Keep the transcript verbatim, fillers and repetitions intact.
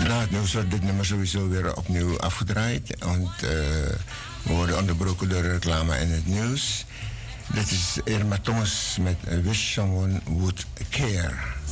Na het nieuws wordt dit nummer sowieso weer opnieuw afgedraaid. Want uh, we worden onderbroken door reclame en het nieuws. Dit is Irma Thomas met Wish Someone Would Care.